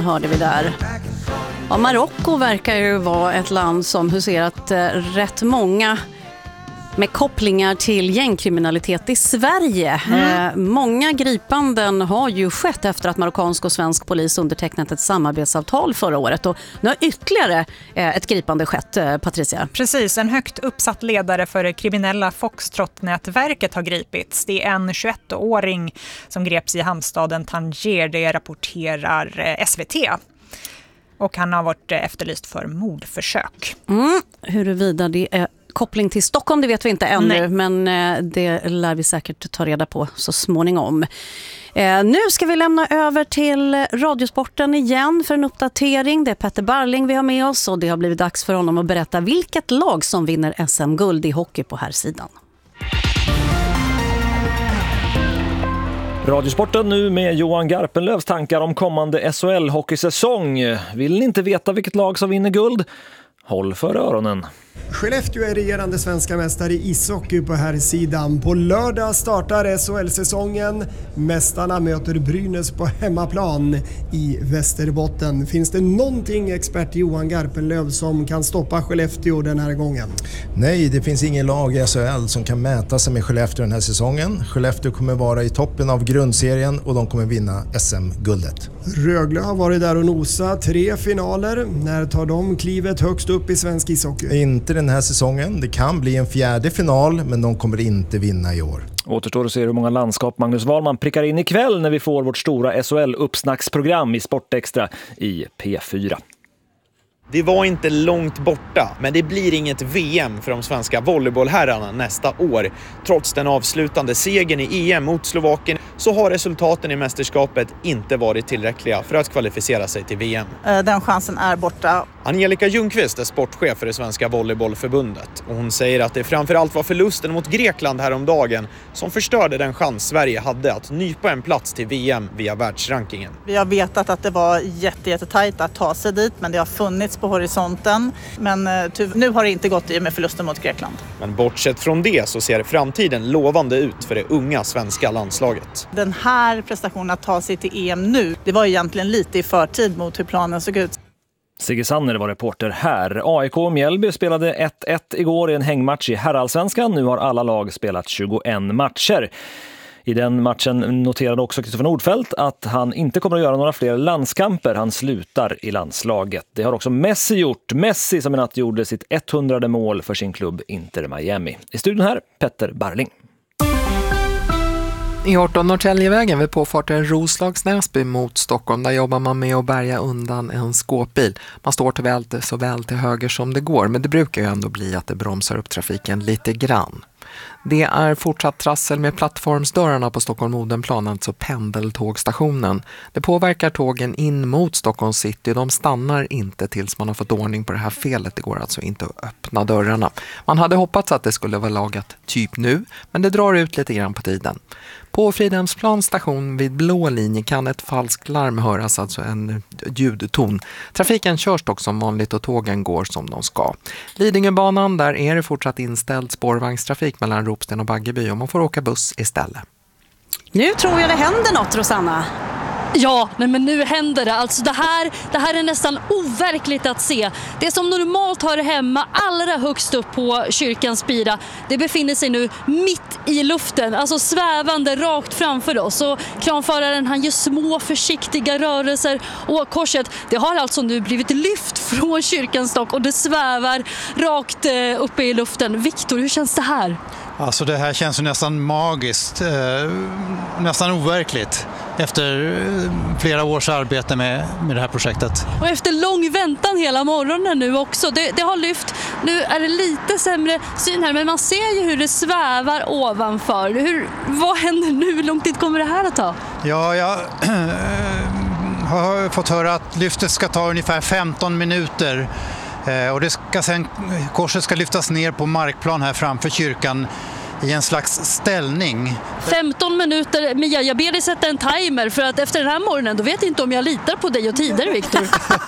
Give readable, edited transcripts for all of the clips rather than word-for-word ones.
hörde vi där. Ja, Marocko verkar ju vara ett land som huserat rätt många med kopplingar till gängkriminalitet i Sverige. Många gripanden har ju skett efter att marockansk och svensk polis undertecknat ett samarbetsavtal förra året. Och nu har ytterligare ett gripande skett, Patricia. Precis, en högt uppsatt ledare för det kriminella Foxtrot-nätverket har gripits. Det är en 21-åring som greps i hamnstaden Tanger, det rapporterar SVT. Och han har varit efterlyst för mordförsök. Huruvida det är koppling till Stockholm, det vet vi inte ännu. Nej. Men det lär vi säkert ta reda på så småningom. Nu ska vi lämna över till Radiosporten igen för en uppdatering. Det är Petter Barling vi har med oss och det har blivit dags för honom att berätta vilket lag som vinner SM-guld i hockey på här sidan. Radiosporten nu med Johan Garpenlövs tankar om kommande SHL-hockeysäsong. Vill ni inte veta vilket lag som vinner guld? Håll för öronen. Skellefteå är regerande svenska mästare i ishockey på här sidan. På lördag startar SHL-säsongen. Mästarna möter Brynäs på hemmaplan i Västerbotten. Finns det någonting, expert Johan Garpenlöv, som kan stoppa Skellefteå den här gången? Nej, det finns ingen lag i SHL som kan mäta sig med Skellefteå den här säsongen. Skellefteå kommer vara i toppen av grundserien och de kommer vinna SM-guldet. Rögle har varit där och nosa 3 finaler. När tar de klivet högst upp i svensk ishockey? Inte den här säsongen. Det kan bli en 4:e final, men de kommer inte vinna i år. Återstår att se hur många landskap Magnus Wahlman prickar in ikväll när vi får vårt stora SHL-uppsnacksprogram i Sportextra i P4. Det var inte långt borta, men det blir inget VM för de svenska volleybollherrarna nästa år. Trots den avslutande segern i EM mot Slovakien så har resultaten i mästerskapet inte varit tillräckliga för att kvalificera sig till VM. Den chansen är borta. Angelica Ljungqvist är sportchef för det svenska volleybollförbundet och hon säger att det framförallt var förlusten mot Grekland häromdagen som förstörde den chans Sverige hade att nypa en plats till VM via världsrankingen. Vi har vetat att det var jättetajt att ta sig dit, men det har funnits på horisonten. Men nu har det inte gått i med förlusten mot Grekland. Men bortsett från det så ser framtiden lovande ut för det unga svenska landslaget. Den här prestationen att ta sig till EM nu, det var egentligen lite i förtid mot hur planen såg ut. Sigge Sanner var reporter här. AIK och Mjällby spelade 1-1 igår i en hängmatch i herrallsvenskan. Nu har alla lag spelat 21 matcher. I den matchen noterade också Kristoffer Nordfeldt att han inte kommer att göra några fler landskamper. Han slutar i landslaget. Det har också Messi gjort. Messi som i natt gjorde sitt 100:e mål för sin klubb Inter Miami. I studion här, Petter Barling. I 18 Norrtäljevägen vid påfarten Roslagsnäsby mot Stockholm, där jobbar man med att bärga undan en skåpbil. Man står så väl till höger som det går, men det brukar ju ändå bli att det bromsar upp trafiken lite grann. Det är fortsatt trassel med plattformsdörrarna på Stockholm-Odenplan, alltså pendeltågstationen. Det påverkar tågen in mot Stockholms city. De stannar inte tills man har fått ordning på det här felet. Det går alltså inte att öppna dörrarna. Man hade hoppats att det skulle vara lagat typ nu, men det drar ut lite grann på tiden. På Fridhemsplans station vid blå linje kan ett falskt larm höras, alltså en ljudton. Trafiken körs dock som vanligt och tågen går som de ska. Lidingöbanan, där är det fortsatt inställd spårvagnstrafik mellan Ropsten och Baggeby och man får åka buss istället. Nu tror jag det händer något, Rosanna. Ja, men nu händer det. Alltså det här är nästan overkligt att se. Det som normalt hör hemma allra högst upp på kyrkans spira, det befinner sig nu mitt i luften, alltså svävande rakt framför oss. Och kranföraren, han gör små försiktiga rörelser och korset, det har alltså nu blivit lyft från kyrkans stock och det svävar rakt uppe i luften. Viktor, hur känns det här? Alltså det här känns ju nästan magiskt, nästan overkligt efter flera års arbete med det här projektet. Och efter lång väntan hela morgonen nu också. Det har lyft. Nu är det lite sämre syn här, men man ser ju hur det svävar ovanför. Vad händer nu? Hur lång tid kommer det här att ta? Ja, jag har fått höra att lyftet ska ta ungefär 15 minuter. Och korset ska lyftas ner på markplan här framför kyrkan i en slags ställning. 15 minuter, Mia, jag ber dig sätta en timer för att efter den här morgonen, då vet jag inte om jag litar på dig och tider, Viktor.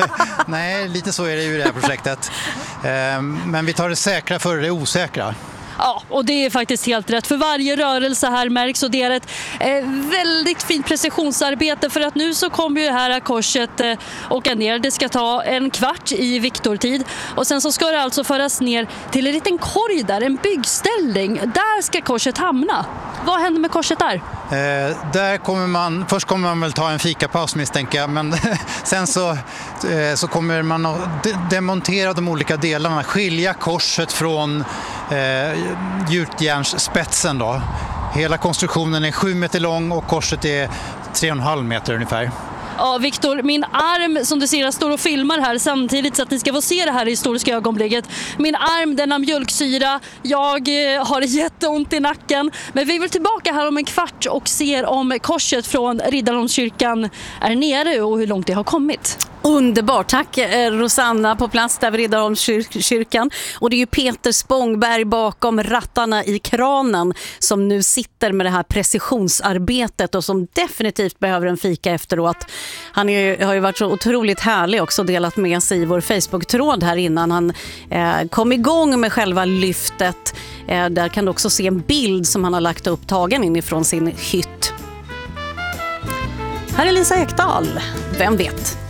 Nej, lite så är det ju i det här projektet. Men vi tar det säkra före det osäkra. Ja, och det är faktiskt helt rätt. För varje rörelse här märks och det är ett väldigt fint precisionsarbete för att nu så kommer ju här korset åka ner. Det ska ta en kvart i Viktor-tid och sen så ska det alltså föras ner till en liten korg där, en byggställning. Där ska korset hamna. Vad händer med korset där? Där först kommer man väl ta en fikapaus misstänker jag, men sen så kommer man att demontera de olika delarna, skilja korset från gjutjärnsspetsen då. Hela konstruktionen är 7 meter lång och korset är 3,5 meter ungefär. Ja, Viktor, min arm som du ser jag står och filmar här samtidigt så att ni ska få se det här historiska ögonblicket. Min arm, den har mjölksyra, jag har jätteont i nacken. Men vi är väl tillbaka här om en kvart och ser om korset från Riddarholmskyrkan är nere och hur långt det har kommit. Underbart, tack Rosanna på plats där vid Riddarholmskyrkan. Och det är ju Peter Spångberg bakom rattarna i kranen som nu sitter med det här precisionsarbetet och som definitivt behöver en fika efteråt. Han har ju varit så otroligt härlig också, delat med sig i vår Facebook-tråd här innan han kom igång med själva lyftet. Där kan du också se en bild som han har lagt upp tagen inifrån sin hytt. Här är Lisa Ekdahl, vem vet?